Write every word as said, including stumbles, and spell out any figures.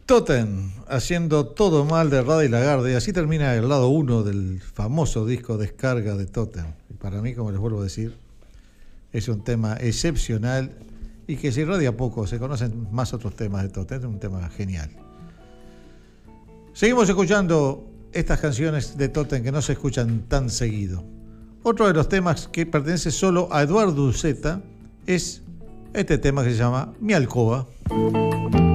Totem, haciendo todo mal de Rada y Lagarde, y así termina el lado uno del famoso disco Descarga de Totem. Y para mí, como les vuelvo a decir, es un tema excepcional y que se irradia poco, se conocen más otros temas de Totem, es un tema genial. Seguimos escuchando estas canciones de Totem que no se escuchan tan seguido. Otro de los temas que pertenece solo a Eduardo Urzeta es este tema que se llama Mi Alcoba.